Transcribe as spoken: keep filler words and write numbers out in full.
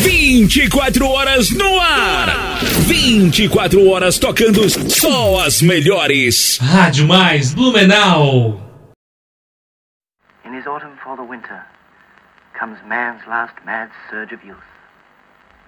vinte e quatro horas no ar. vinte e quatro horas tocando só as melhores. Rádio Mais Blumenau. In his autumn for the winter comes man's last mad surge of youth.